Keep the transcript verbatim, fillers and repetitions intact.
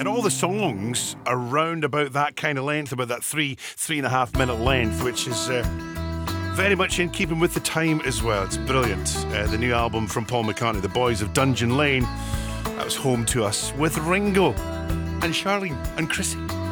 And all the songs are round about that kind of length, about that three, three and a half minute length, which is uh, very much in keeping with the time as well. It's brilliant. Uh, the new album from Paul McCartney, The Boys of Dungeon Lane, that was home to us with Ringo and Charlene and Chrissy.